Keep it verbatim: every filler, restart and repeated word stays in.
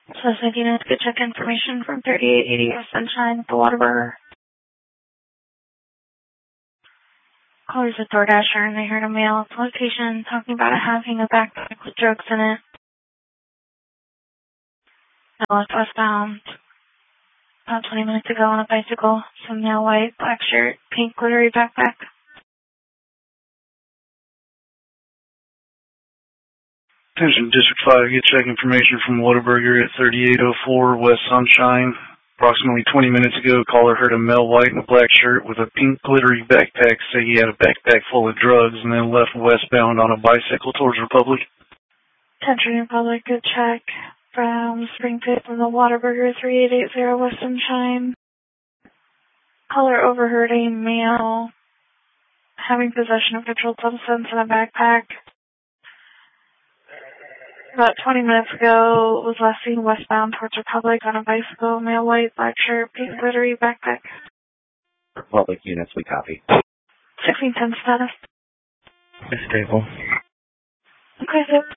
So thinking it's good check information from thirty-eight eighty West Sunshine, the Whataburger. Caller's a DoorDasher and they heard a male at the location talking about it having a backpack with drugs in it. They left westbound about twenty minutes ago on a bicycle. Some male white, black shirt, pink glittery backpack. Attention District five, get check information from Whataburger at thirty-eight oh four West Sunshine. Approximately twenty minutes ago, caller heard a male white in a black shirt with a pink glittery backpack say he had a backpack full of drugs and then left westbound on a bicycle towards Republic. Attention Republic, good check from Springfield from the Whataburger thirty-eight eighty West Sunshine. Caller overheard a male having possession of controlled substance in a backpack. About twenty minutes ago, was last seen westbound towards Republic on a bicycle, male white, black shirt, pink glittery backpack. Republic units, we copy. sixteen ten status. Stable. Okay, so